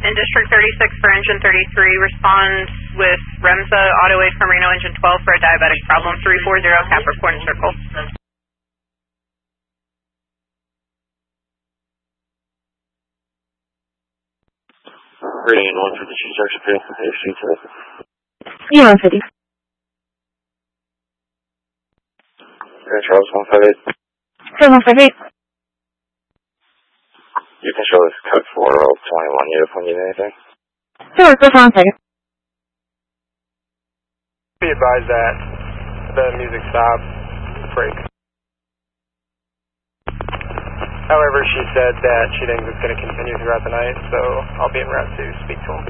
In District 36 for engine 33, respond with Remza, auto 8 from Reno, engine 12 for a diabetic problem, 340 Capricorn Circle. Reading in 152 section 2, AFC today. Yeah, 150. Air Charles 158. Sure, 158. You can show us code 4 of 21 if we need anything. Sure, go for 1 second. Be advised that the music stopped, break. However, she said that she thinks it's going to continue throughout the night, so I'll be en route to speak to him.